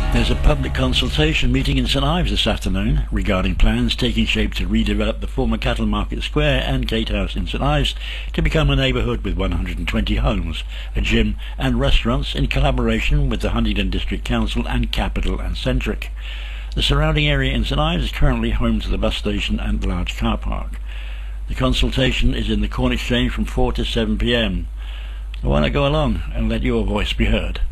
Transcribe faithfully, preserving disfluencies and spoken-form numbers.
There's a public consultation meeting in St Ives this afternoon regarding plans taking shape to redevelop the former Cattle Market Square and Gatehouse in St Ives to become a neighbourhood with one hundred twenty homes, a gym and restaurants in collaboration with the Huntingdon District Council and Capital and Centric. The surrounding area in St Ives is currently home to the bus station and large car park. The consultation is in the Corn Exchange from four to seven p m. Why not go along and let your voice be heard?